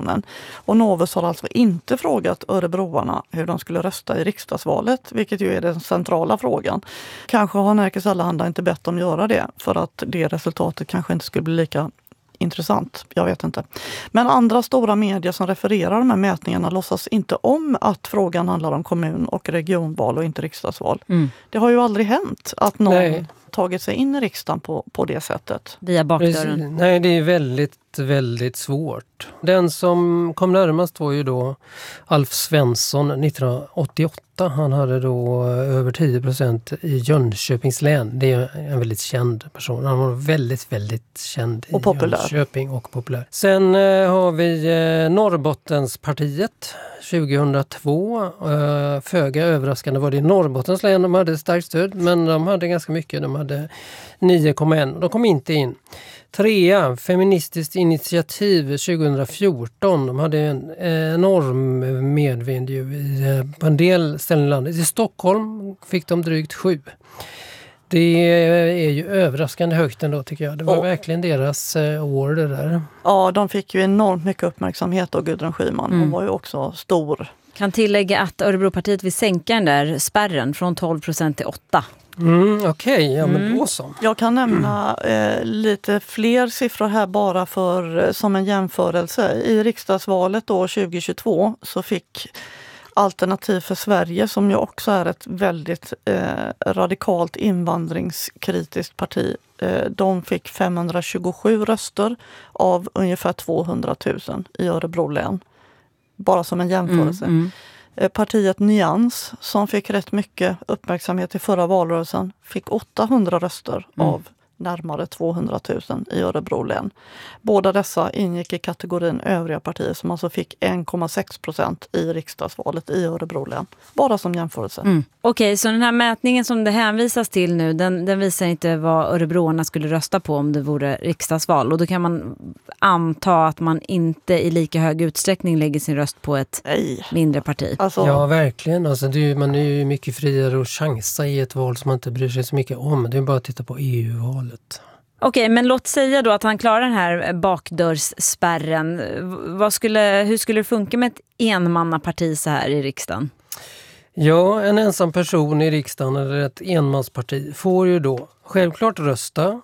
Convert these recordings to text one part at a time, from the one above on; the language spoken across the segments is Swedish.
kommunen. Och Novus har alltså inte frågat örebroarna hur de skulle rösta i riksdagsvalet, vilket ju är den centrala frågan. Kanske har Nerikes Allehanda inte bett dem göra det för att det resultatet kanske inte skulle bli lika intressant, jag vet inte. Men andra stora medier som refererar de här mätningarna låtsas inte om att frågan handlar om kommun- och regionval och inte riksdagsval. Det har ju aldrig hänt att någon tagit sig in i riksdagen på det sättet. Via bakdörren. Nej, det är väldigt svårt. Den som kom närmast var ju då Alf Svensson 1988. Han hade då över 10% i Jönköpings län. Det är en väldigt känd person. Han var väldigt känd och i populär. Jönköping och populär. Sen har vi Norrbottenspartiet 2002. Föga överraskande var det i Norrbottens län. De hade starkt stöd, men de hade ganska mycket. De hade 9,1. De kom inte in. 3. Feministiskt initiativ 2014. De hade en enorm medvind på en del ställen i landet. I Stockholm fick de drygt 7. Det är ju överraskande högt ändå, tycker jag. Det var verkligen deras år det där. Ja, de fick ju enormt mycket uppmärksamhet av Gudrun Schyman. Hon var ju också stor. Kan tillägga att Örebropartiet vill sänka den där spärren från 12% till 8%. Okej, ja men då så. Jag kan nämna lite fler siffror här bara som en jämförelse. I riksdagsvalet då 2022 så fick Alternativ för Sverige, som ju också är ett väldigt radikalt invandringskritiskt parti, de fick 527 röster av ungefär 200 000 i Örebro län. Bara som en jämförelse. Partiet Nyans, som fick rätt mycket uppmärksamhet i förra valrörelsen, fick 800 röster av närmare 200 000 i Örebro län. Båda dessa ingick i kategorin övriga partier som alltså fick 1,6% i riksdagsvalet i Örebro län. Bara som jämförelse. Okej, så den här mätningen som det hänvisas till nu, den visar inte vad örebroarna skulle rösta på om det vore riksdagsval. Och då kan man anta att man inte i lika hög utsträckning lägger sin röst på ett mindre parti. Alltså, ja, verkligen. Alltså, man är ju mycket friare att chansa i ett val som man inte bryr sig så mycket om. Det är bara att titta på EU-valet. Okej, men låt säga då att han klarar den här bakdörrsspärren. Hur skulle det funka med ett enmannaparti så här i riksdagen? Ja, en ensam person i riksdagen eller ett enmansparti får ju då självklart rösta,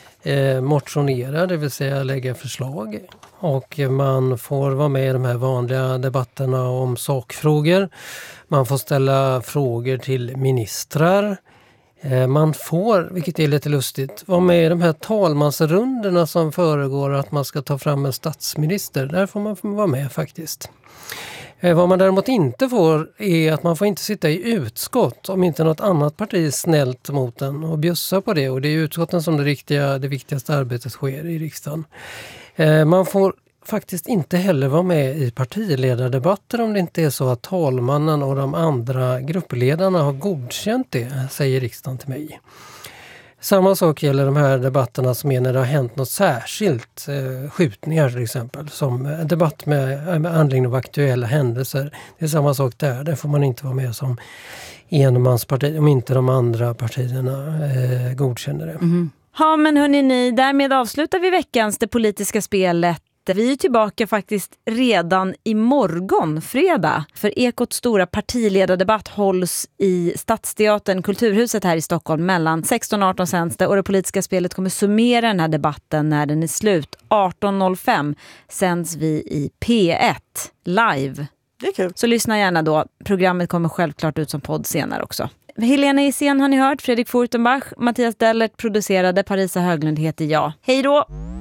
motionera, det vill säga lägga förslag. Och man får vara med i de här vanliga debatterna om sakfrågor. Man får ställa frågor till ministrar. Man får, vilket är lite lustigt, vara med i de här talmansrundorna som föregår att man ska ta fram en statsminister. Där får man vara med faktiskt. Vad man däremot inte får är att man får inte sitta i utskott om inte något annat parti är snällt mot den och bjussa på det. Och det är utskotten som det viktigaste arbetet sker i riksdagen. Man får faktiskt inte heller vara med i partiledardebatter om det inte är så att talmannen och de andra gruppledarna har godkänt det, säger riksdagen till mig. Samma sak gäller de här debatterna som är när det har hänt något särskilt, skjutningar till exempel, som en debatt med anledning av aktuella händelser. Det är samma sak där får man inte vara med som enmansparti om inte de andra partierna godkänner det. Ja, men hörni, därmed avslutar vi veckans Det politiska spelet. Vi är tillbaka faktiskt redan imorgon, fredag. För Ekots stora partiledardebatt hålls i Stadsteatern, Kulturhuset här i Stockholm mellan 16 och 18 sänds det. Och det politiska spelet kommer summera den här debatten när den är slut. 18.05 sänds vi i P1 live. Det är kul. Så lyssna gärna då. Programmet kommer självklart ut som podd senare också. Helena Isén har ni hört, Fredrik Furtenbach, Mattias Dellert producerade, Parisa Höglund heter jag. Hej då!